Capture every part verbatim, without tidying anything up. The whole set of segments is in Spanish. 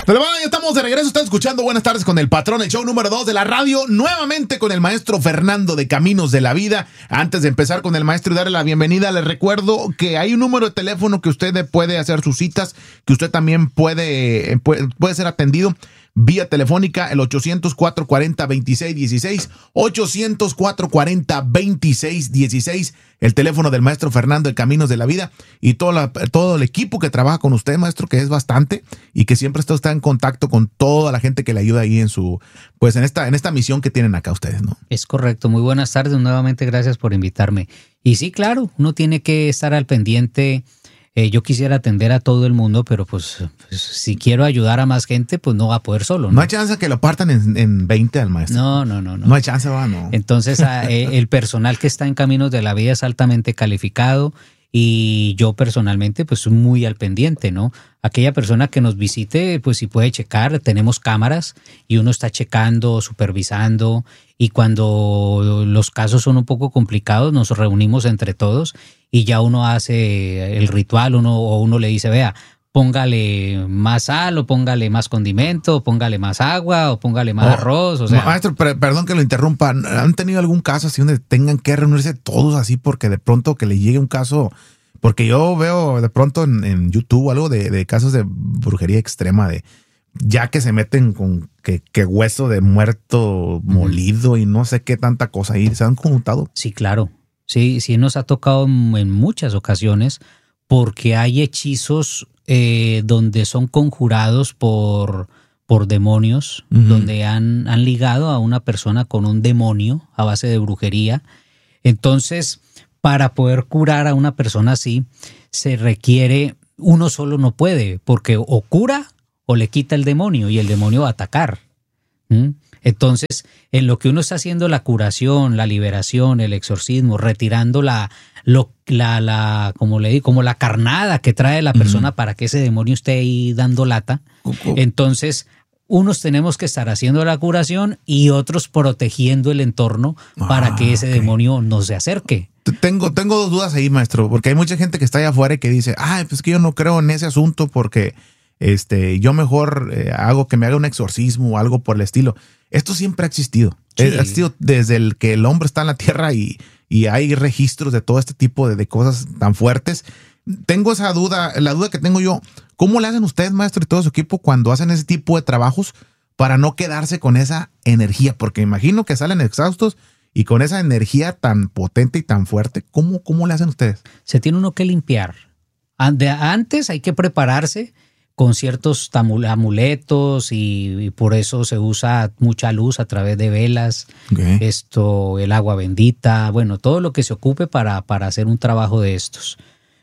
Pero bueno, ya estamos de regreso. Está escuchando Buenas Tardes con el Patrón, el show número dos de la radio. Nuevamente con el maestro Fernando de Caminos de la Vida. Antes de empezar con el maestro y darle la bienvenida, les recuerdo que hay un número de teléfono que usted puede hacer sus citas, que usted también puede, puede, puede ser atendido vía telefónica, el ochocientos, cuatrocientos cuarenta, veintiséis dieciséis, ochocientos, cuatrocientos cuarenta, veintiséis dieciséis, el teléfono del maestro Fernando de Caminos de la Vida, y todo, la, todo el equipo que trabaja con usted, maestro, que es bastante, y que siempre está, está en contacto con toda la gente que le ayuda ahí en su, pues en esta, en esta misión que tienen acá ustedes, ¿no? Es correcto. Muy buenas tardes, nuevamente gracias por invitarme. Y sí, claro, uno tiene que estar al pendiente. Eh, yo quisiera atender a todo el mundo, pero pues, pues si quiero ayudar a más gente, pues no va a poder solo, ¿no? No hay chance que lo partan en, en veinte al maestro. No, no, no. No, no hay chance, va, no. Entonces, a, eh, el personal que está en Caminos de la Vida es altamente calificado y yo personalmente, pues, soy muy al pendiente, ¿no? Aquella persona que nos visite, pues, si puede checar, tenemos cámaras y uno está checando, supervisando, y cuando los casos son un poco complicados, nos reunimos entre todos y ya uno hace el ritual, uno, o uno le dice, vea, póngale más sal, o póngale más condimento, o póngale más agua, o póngale más oh, arroz. O sea, maestro, per, perdón que lo interrumpa. ¿Han tenido algún caso así donde tengan que reunirse todos así porque de pronto que le llegue un caso? Porque yo veo de pronto en, en YouTube algo de, de casos de brujería extrema, de ya que se meten con que, que hueso de muerto molido uh-huh. y no sé qué tanta cosa ahí. ¿Se han juntado? Sí, claro. Sí, sí nos ha tocado en muchas ocasiones porque hay hechizos eh, donde son conjurados por, por demonios, uh-huh. donde han, han ligado a una persona con un demonio a base de brujería. Entonces, para poder curar a una persona así, se requiere, uno solo no puede, porque o cura o le quita el demonio y el demonio va a atacar. ¿Mm? Entonces, en lo que uno está haciendo la curación, la liberación, el exorcismo, retirando la, lo, la, la como le digo, como la carnada que trae la persona uh-huh. para que ese demonio esté ahí dando lata. Uh-huh. Entonces, unos tenemos que estar haciendo la curación y otros protegiendo el entorno ah, para que ese okay. demonio no se acerque. Tengo, tengo dos dudas ahí, maestro, porque hay mucha gente que está allá afuera y que dice, ay, pues que yo no creo en ese asunto porque este, yo mejor eh, hago que me haga un exorcismo o algo por el estilo. Esto siempre ha existido. Sí. Ha existido desde el que el hombre está en la tierra y, y hay registros de todo este tipo de, de cosas tan fuertes. Tengo esa duda, la duda que tengo yo, ¿cómo le hacen ustedes, maestro, y todo su equipo cuando hacen ese tipo de trabajos para no quedarse con esa energía? Porque imagino que salen exhaustos y con esa energía tan potente y tan fuerte, ¿cómo, cómo le hacen ustedes? Se tiene uno que limpiar. Antes hay que prepararse con ciertos amuletos y, y por eso se usa mucha luz a través de velas, okay. esto, el agua bendita, bueno, todo lo que se ocupe para, para hacer un trabajo de estos.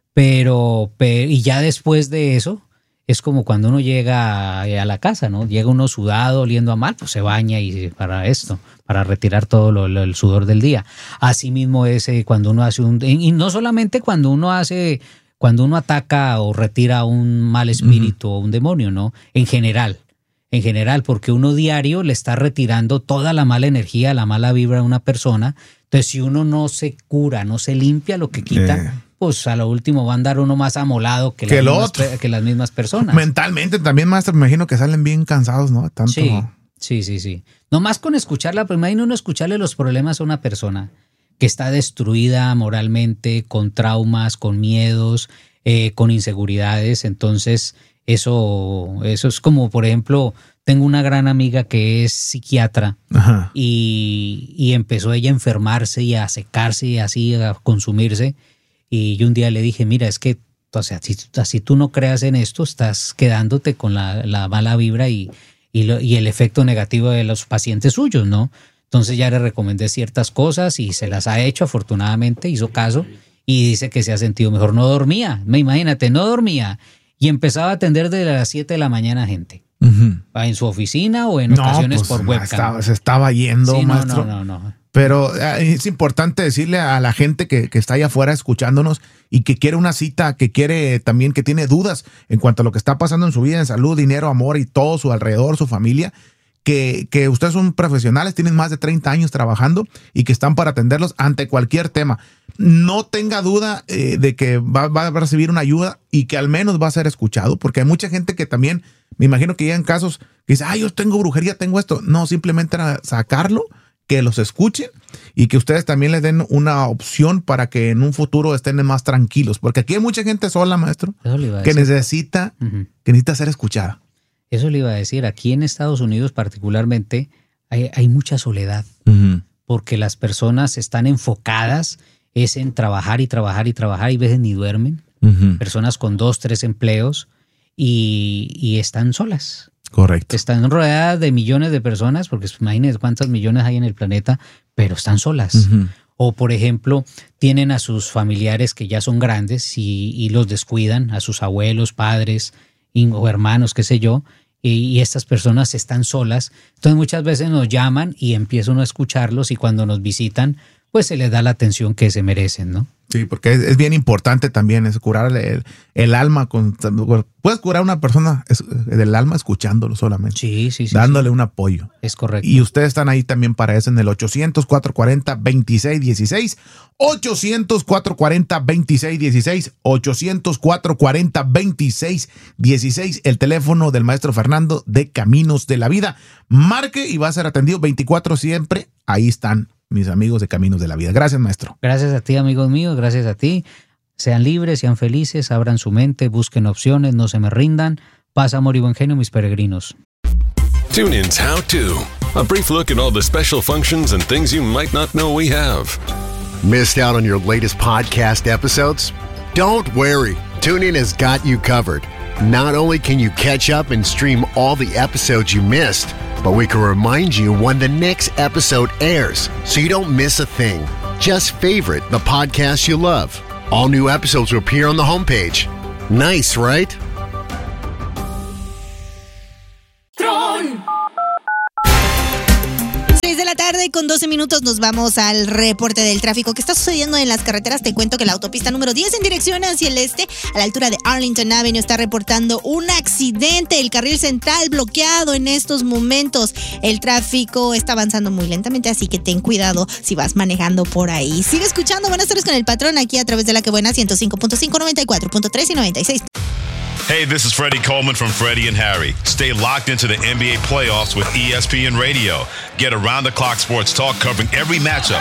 Pero, pero, y ya después de eso, es como cuando uno llega a, a la casa, ¿no? Llega uno sudado, oliendo a mal, pues se baña y para esto, para retirar todo lo, lo, el sudor del día. Así mismo es eh, cuando uno hace un... Y no solamente cuando uno hace... Cuando uno ataca o retira un mal espíritu uh-huh. o un demonio, ¿no? En general, en general, porque uno diario le está retirando toda la mala energía, la mala vibra a una persona. Entonces, si uno no se cura, no se limpia lo que quita, eh. pues a lo último va a andar uno más amolado que, que, las, otro. mismas, que las mismas personas. Mentalmente también, maestro, me imagino que salen bien cansados, ¿no? Tanto... Sí, sí, sí, sí. Nomás con escucharla, pues imagina uno escucharle los problemas a una persona que está destruida moralmente, con traumas, con miedos, eh, con inseguridades. Entonces, eso, eso es como, por ejemplo, tengo una gran amiga que es psiquiatra y, y empezó ella a enfermarse y a secarse y así a consumirse. Y yo un día le dije, mira, es que, o sea, si, si tú no creas en esto, estás quedándote con la, la mala vibra y, y, lo, y el efecto negativo de los pacientes suyos, ¿no? Entonces ya le recomendé ciertas cosas y se las ha hecho, afortunadamente, hizo caso y dice que se ha sentido mejor. No dormía, me imagínate, no dormía y empezaba a atender desde las siete de la mañana gente. Uh-huh. En su oficina o en no, ocasiones pues, por webcam. Estaba, se estaba yendo, sí, maestro. No, no, no, no. Pero es importante decirle a la gente que, que está allá afuera escuchándonos y que quiere una cita, que quiere también, que tiene dudas en cuanto a lo que está pasando en su vida, en salud, dinero, amor y todo su alrededor, su familia, que, que ustedes son profesionales, tienen más de treinta años trabajando y que están para atenderlos ante cualquier tema. No tenga duda eh, de que va, va a recibir una ayuda y que al menos va a ser escuchado, porque hay mucha gente que también, me imagino que llegan casos que dice, ay, yo tengo brujería, tengo esto. No, simplemente era sacarlo, que los escuchen y que ustedes también les den una opción para que en un futuro estén más tranquilos, porque aquí hay mucha gente sola, maestro, que necesita, uh-huh. que necesita ser escuchada. Eso le iba a decir, aquí en Estados Unidos particularmente hay, hay mucha soledad, uh-huh. porque las personas están enfocadas es en trabajar y trabajar y trabajar y a veces ni duermen, uh-huh. personas con dos, tres empleos y, y están solas. Correcto. Están rodeadas de millones de personas, porque imagínense cuántas millones hay en el planeta, pero están solas. Uh-huh. O, por ejemplo, tienen a sus familiares que ya son grandes y, y los descuidan, a sus abuelos, padres y, o hermanos, qué sé yo, y, y estas personas están solas. Entonces muchas veces nos llaman y empieza uno a escucharlos y cuando nos visitan, pues se les da la atención que se merecen, ¿no? Sí, porque es, es bien importante también es curar el, el alma. Con, puedes curar a una persona es, del alma escuchándolo solamente. Sí, sí, sí. Dándole sí. un apoyo. Es correcto. Y ustedes están ahí también para eso en el ochocientos, cuatrocientos cuarenta, veintiséis dieciséis. ochocientos, cuatrocientos cuarenta, veintiséis dieciséis. ochocientos, cuatrocientos cuarenta, veintiséis dieciséis. El teléfono del maestro Fernando de Caminos de la Vida. Marque y va a ser atendido veinticuatro siempre. Ahí están mis amigos de Caminos de la Vida. Gracias, maestro. Gracias a ti, amigos míos. Gracias a ti. Sean libres, sean felices, abran su mente, busquen opciones, no se me rindan. Paz, amor y buen genio, mis peregrinos. TuneIn's How To. A brief look at all the special functions and things you might not know we have. Missed out on your latest podcast episodes? Don't worry. TuneIn has got you covered. Not only can you catch up and stream all the episodes you missed, but we can remind you when the next episode airs, so you don't miss a thing. Just favorite the podcast you love. All new episodes will appear on the homepage. Nice, right? seis de la tarde con doce minutos nos vamos al reporte del tráfico. ¿Qué está sucediendo en las carreteras? Te cuento que la autopista número diez en dirección hacia el este, a la altura de Arlington Avenue, está reportando un accidente. El carril central bloqueado en estos momentos. El tráfico está avanzando muy lentamente, así que ten cuidado si vas manejando por ahí. Sigue escuchando Buenas tardes con el patrón aquí a través de La Que Buena ciento cinco punto cinco, noventa y cuatro punto tres y noventa y seis. Hey, this is Freddie Coleman from Freddie and Harry. Stay locked into the N B A playoffs with E S P N Radio. Get around-the-clock sports talk covering every matchup,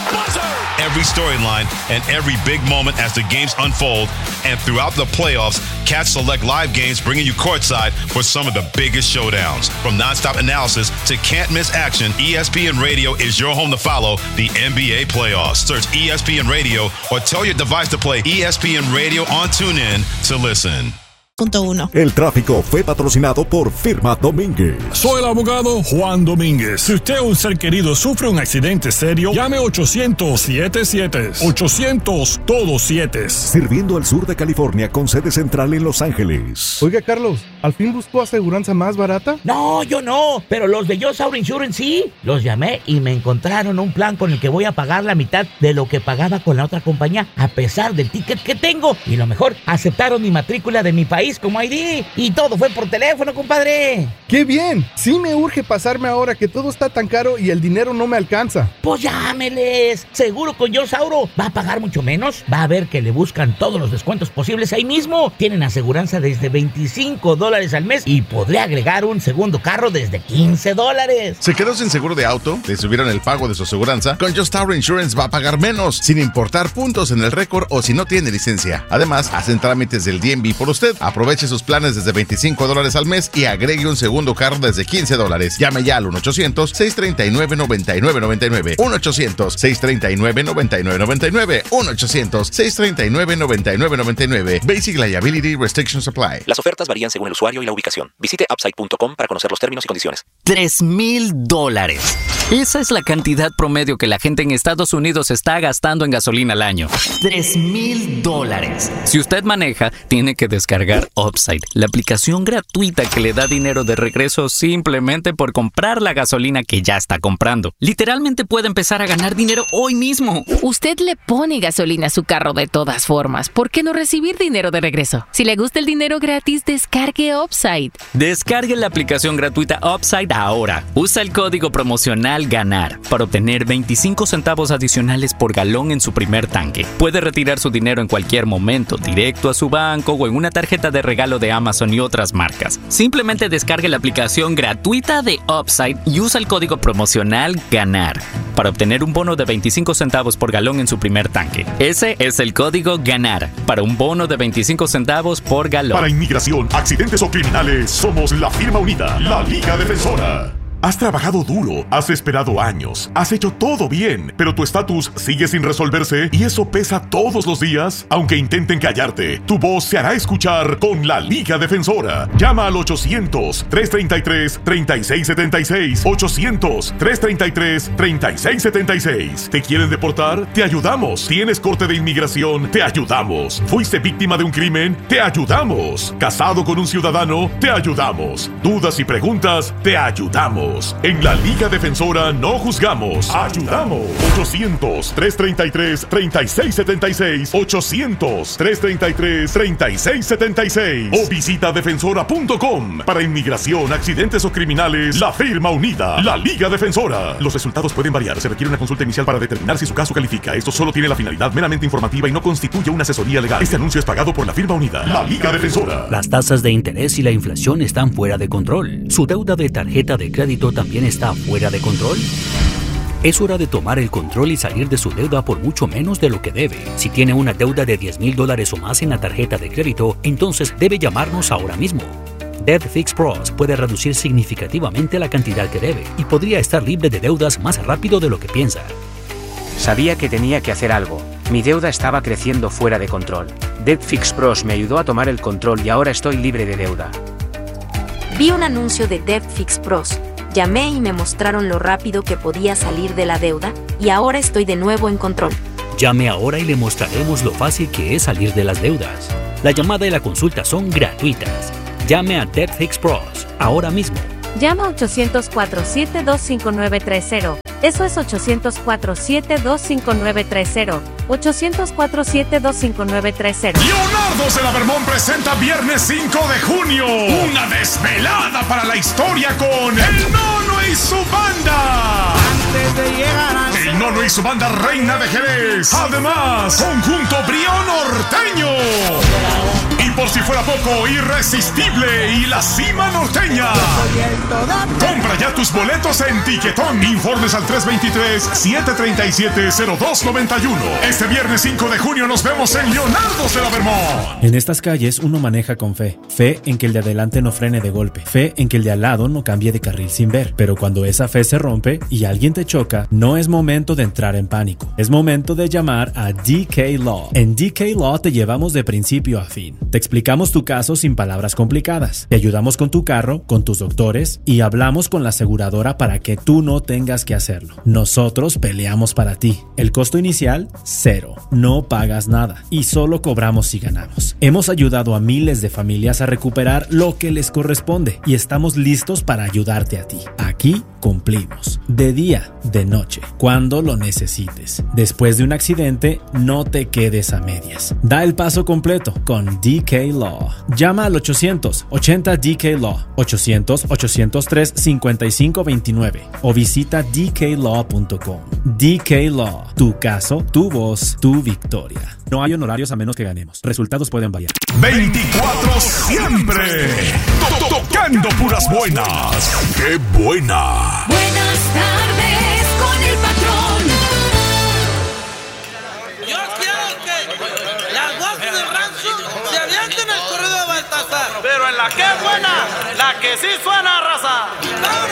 every storyline, and every big moment as the games unfold. And throughout the playoffs, catch select live games bringing you courtside for some of the biggest showdowns. From nonstop analysis to can't-miss action, E S P N Radio is your home to follow the N B A playoffs. Search E S P N Radio or tell your device to play E S P N Radio on TuneIn to listen. Punto uno. El tráfico fue patrocinado por Firma Domínguez. Soy el abogado Juan Domínguez. Si usted o un ser querido sufre un accidente serio, llame ochocientos siete siete. ochocientos todo siete. Sirviendo al sur de California con sede central en Los Ángeles. Oiga, Carlos, ¿al fin buscó aseguranza más barata? No, yo no, pero los de Yo Sauro Insurance sí. Los llamé y me encontraron un plan con el que voy a pagar la mitad de lo que pagaba con la otra compañía, a pesar del ticket que tengo. Y lo mejor, aceptaron mi matrícula de mi país como I D y todo fue por teléfono, compadre. ¡Qué bien! Sí me urge pasarme ahora que todo está tan caro y el dinero no me alcanza. Pues llámeles. Seguro con Yo Sauro va a pagar mucho menos. Va a ver que le buscan todos los descuentos posibles ahí mismo. Tienen aseguranza desde veinticinco dólares al mes y podría agregar un segundo carro desde quince dólares. ¿Se quedó sin seguro de auto? ¿Le subieron el pago de su aseguranza? Con Just Tower Insurance va a pagar menos, sin importar puntos en el récord o si no tiene licencia. Además, hacen trámites del D M V por usted. Aproveche sus planes desde veinticinco dólares al mes y agregue un segundo carro desde quince dólares. Llame ya al uno ochocientos, seis tres nueve, nueve nueve nueve nueve. uno ochocientos, seis tres nueve, nueve nueve nueve nueve. uno ochocientos, seis tres nueve, nueve nueve nueve nueve. Basic Liability Restrictions Apply. Las ofertas varían según el usuario y la ubicación. Visite upside punto com para conocer los términos y condiciones. Tres mil dólares. Esa es la cantidad promedio que la gente en Estados Unidos está gastando en gasolina al año. Tres mil dólares. Si usted maneja, tiene que descargar Upside, la aplicación gratuita que le da dinero de regreso simplemente por comprar la gasolina que ya está comprando. Literalmente puede empezar a ganar dinero hoy mismo. Usted le pone gasolina a su carro de todas formas. ¿Por qué no recibir dinero de regreso? Si le gusta el dinero gratis, descargue Upside. Descargue la aplicación gratuita Upside ahora. Usa el código promocional GANAR para obtener veinticinco centavos adicionales por galón en su primer tanque. Puede retirar su dinero en cualquier momento, directo a su banco o en una tarjeta de regalo de Amazon y otras marcas. Simplemente descargue la aplicación gratuita de Upside y usa el código promocional GANAR para obtener un bono de veinticinco centavos por galón en su primer tanque. Ese es el código GANAR para un bono de veinticinco centavos por galón. Para inmigración, accidentes o criminales, somos la firma unida, la Liga Defensora. Has trabajado duro, has esperado años, has hecho todo bien, pero tu estatus sigue sin resolverse y eso pesa todos los días. Aunque intenten callarte, tu voz se hará escuchar con la Liga Defensora. Llama al ochocientos, trescientos treinta y tres, treinta y seis setenta y seis. ochocientos, trescientos treinta y tres, treinta y seis setenta y seis. ¿Te quieren deportar? Te ayudamos. ¿Tienes corte de inmigración? Te ayudamos. ¿Fuiste víctima de un crimen? Te ayudamos. ¿Casado con un ciudadano? Te ayudamos. ¿Dudas y preguntas? Te ayudamos. En la Liga Defensora no juzgamos, ayudamos. ochocientos, trescientos treinta y tres, treinta y seis setenta y seis. ochocientos, trescientos treinta y tres, treinta y seis setenta y seis. O visita defensora punto com. Para inmigración, accidentes o criminales, la firma unida, la Liga Defensora. Los resultados pueden variar. Se requiere una consulta inicial para determinar si su caso califica. Esto solo tiene la finalidad meramente informativa y no constituye una asesoría legal. Este anuncio es pagado por la firma unida, la Liga Defensora. Las tasas de interés y la inflación están fuera de control. ¿Su deuda de tarjeta de crédito también está fuera de control? Es hora de tomar el control y salir de su deuda por mucho menos de lo que debe. Si tiene una deuda de diez mil dólares o más en la tarjeta de crédito, entonces debe llamarnos ahora mismo. Debt Fix Pros puede reducir significativamente la cantidad que debe y podría estar libre de deudas más rápido de lo que piensa. Sabía que tenía que hacer algo. Mi deuda estaba creciendo fuera de control. Debt Fix Pros me ayudó a tomar el control y ahora estoy libre de deuda. Vi un anuncio de Debt Fix Pros. Llamé y me mostraron lo rápido que podía salir de la deuda, y ahora estoy de nuevo en control. Llame ahora y le mostraremos lo fácil que es salir de las deudas. La llamada y la consulta son gratuitas. Llame a Debt Fix Pros ahora mismo. Llama a ochocientos, cuatro siete dos, cinco nueve tres cero. Eso es ochocientos, cuatro siete dos, cinco nueve tres cero. ochocientos, cuatro siete dos, cinco nueve tres cero. Leonardo de la Vermont presenta viernes cinco de junio. Una desvelada para la historia con El Nono y su banda. Antes de llegar a... El Nono y su banda Reina de Jerez. Además, conjunto Brío Norteño. Y por si fuera poco, Irresistible y la Cima Norteña. Compra ya tus boletos en Tiquetón. Informes al tres dos tres, siete tres siete, cero dos nueve uno. Este viernes cinco de junio nos vemos en Leonardo de la Vermont. En estas calles uno maneja con fe. Fe en que el de adelante no frene de golpe. Fe en que el de al lado no cambie de carril sin ver. Pero cuando esa fe se rompe y alguien te choca, no es momento de entrar en pánico. Es momento de llamar a D K Law. En D K Law te llevamos de principio a fin. Te explicamos tu caso sin palabras complicadas. Te ayudamos con tu carro, con tus doctores y hablamos con la aseguradora para que tú no tengas que hacerlo. Nosotros peleamos para ti. El costo inicial, cero. No pagas nada y solo cobramos si ganamos. Hemos ayudado a miles de familias a recuperar lo que les corresponde y estamos listos para ayudarte a ti. Aquí cumplimos. De día, de noche, cuando lo necesites. Después de un accidente, no te quedes a medias. Da el paso completo con D K Law. Llama al ochocientos, ochenta D K Law, ochocientos, ochocientos tres, cincuenta y cinco veintinueve o visita d k law punto com. D K Law. Tu caso, tu voz, tu victoria. No hay honorarios a menos que ganemos. Resultados pueden variar. veinticuatro siempre. To- Tocando puras buenas. ¡Qué buena! Buenas tardes con el patrón. Yo quiero que las voces del rancho se avienten el corrido de Baltasar. Pero en la que buena, la que sí suena, raza.